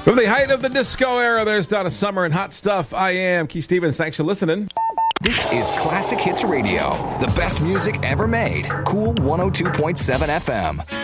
From the height of the disco era, there's Donna Summer and Hot Stuff. I am Keith Stevens. Thanks for listening. This is Classic Hits Radio, the best music ever made. Cool 102.7 FM.